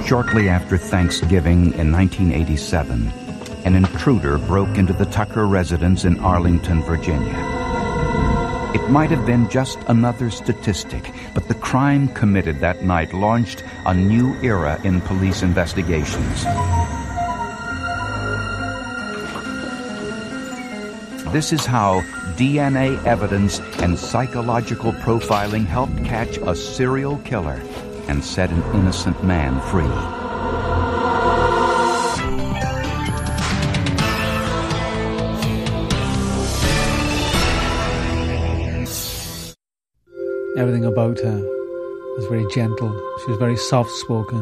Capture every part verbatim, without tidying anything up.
Shortly after Thanksgiving in nineteen eighty-seven, an intruder broke into the Tucker residence in Arlington, Virginia. It might have been just another statistic, but the crime committed that night launched a new era in police investigations. This is how D N A evidence and psychological profiling helped catch a serial killer and set an innocent man free. Everything about her was very gentle. She was very soft-spoken.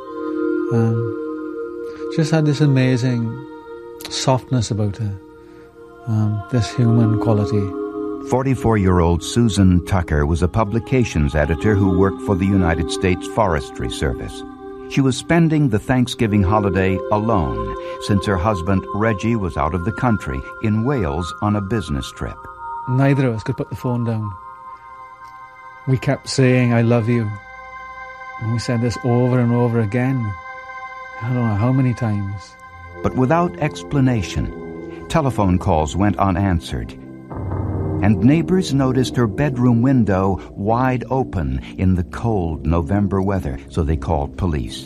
Um, she just had this amazing softness about her, um, this human quality. forty-four-year-old Susan Tucker was a publications editor who worked for the United States Forestry Service. She was spending the Thanksgiving holiday alone since her husband Reggie was out of the country in Wales on a business trip. Neither of us could put the phone down. We kept saying, I love you. And we said this over and over again. I don't know how many times. But without explanation, telephone calls went unanswered. And neighbors noticed her bedroom window wide open in the cold November weather, so they called police.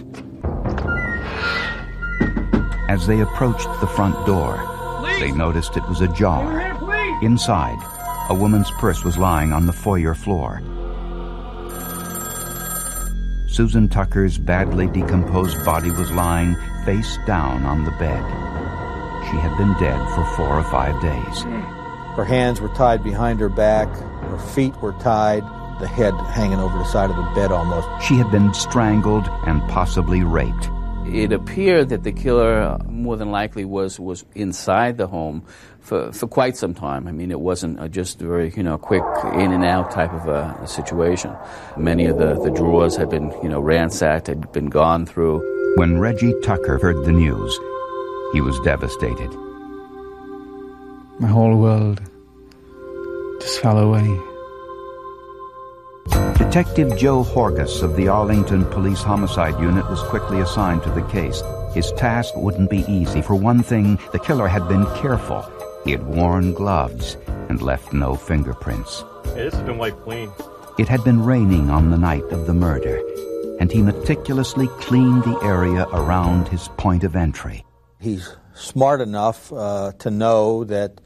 As they approached the front door, they noticed it was ajar. Inside, a woman's purse was lying on the foyer floor. Susan Tucker's badly decomposed body was lying face down on the bed. She had been dead for four or five days. Her hands were tied behind her back, her feet were tied, the head hanging over the side of the bed almost. She had been strangled and possibly raped. It appeared that the killer more than likely was, was inside the home for, for quite some time. I mean, it wasn't a just a very, you know, quick in and out type of a, a situation. Many of the, the drawers had been, you know, ransacked, had been gone through. When Reggie Tucker heard the news, he was devastated. My whole world just fell away. Detective Joe Horgus of the Arlington Police Homicide Unit was quickly assigned to the case. His task wouldn't be easy. For one thing, the killer had been careful. He had worn gloves and left no fingerprints. Hey, this has been wiped clean. It had been raining on the night of the murder, and he meticulously cleaned the area around his point of entry. He's smart enough uh, to know that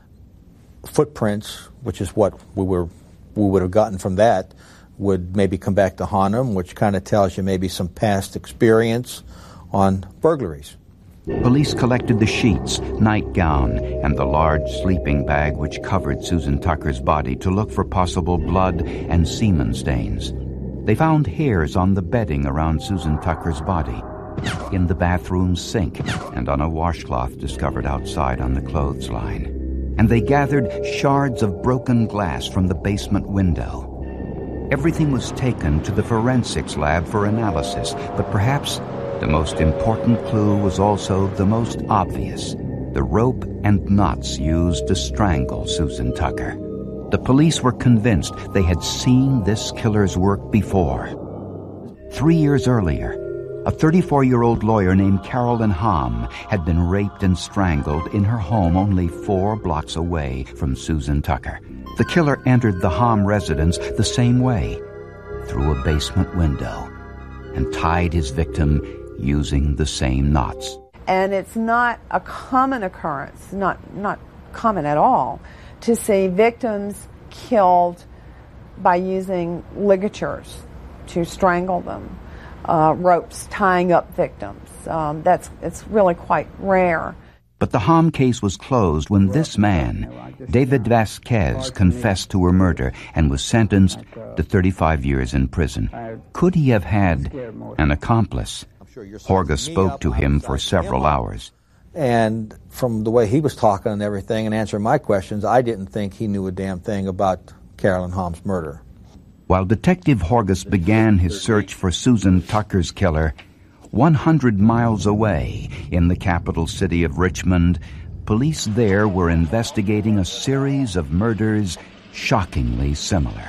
footprints, which is what we were we would have gotten from that, would maybe come back to haunt him, which kind of tells you maybe some past experience on burglaries. Police collected the sheets, nightgown, and the large sleeping bag which covered Susan Tucker's body to look for possible blood and semen stains. They found hairs on the bedding around Susan Tucker's body, in the bathroom sink, and on a washcloth discovered outside on the clothesline. And they gathered shards of broken glass from the basement window. Everything was taken to the forensics lab for analysis, but perhaps the most important clue was also the most obvious: the rope and knots used to strangle Susan Tucker. The police were convinced they had seen this killer's work before. Three years earlier, a thirty-four-year-old lawyer named Carolyn Hom had been raped and strangled in her home only four blocks away from Susan Tucker. The killer entered the Hom residence the same way, through a basement window, and tied his victim using the same knots. And it's not a common occurrence, not, not common at all, to see victims killed by using ligatures to strangle them. Uh, ropes tying up victims. Um, that's it's really quite rare. But the Hom case was closed when this man, David Vasquez, confessed to her murder and was sentenced to thirty-five years in prison. Could he have had an accomplice? Horgus spoke to him for several hours. And from the way he was talking and everything and answering my questions, I didn't think he knew a damn thing about Carolyn Hom's murder. While Detective Horgus began his search for Susan Tucker's killer, one hundred miles away in the capital city of Richmond, police there were investigating a series of murders shockingly similar.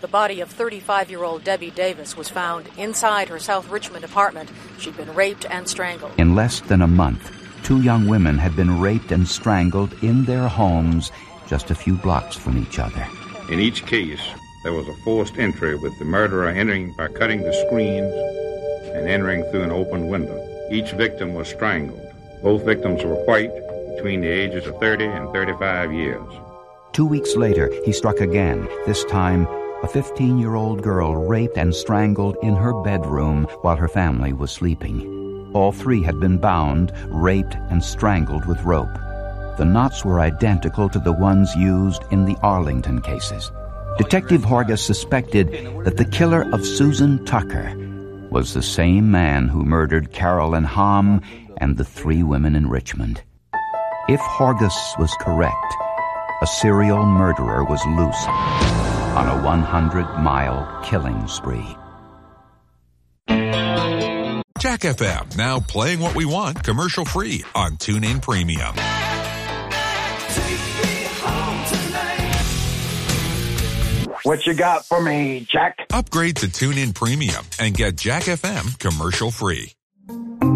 The body of thirty-five-year-old Debbie Davis was found inside her South Richmond apartment. She'd been raped and strangled. In less than a month, two young women had been raped and strangled in their homes just a few blocks from each other. In each case, there was a forced entry with the murderer entering by cutting the screens and entering through an open window. Each victim was strangled. Both victims were white, between the ages of thirty and thirty-five years. Two weeks later, he struck again, this time a fifteen-year-old girl raped and strangled in her bedroom while her family was sleeping. All three had been bound, raped, and strangled with rope. The knots were identical to the ones used in the Arlington cases. Detective Horgas suspected that the killer of Susan Tucker was the same man who murdered Carolyn Hamm and the three women in Richmond. If Horgas was correct, a serial murderer was loose on a one hundred mile killing spree. Jack F M, now playing what we want commercial-free on TuneIn Premium. What you got for me, Jack? Upgrade to TuneIn Premium and get Jack F M commercial-free.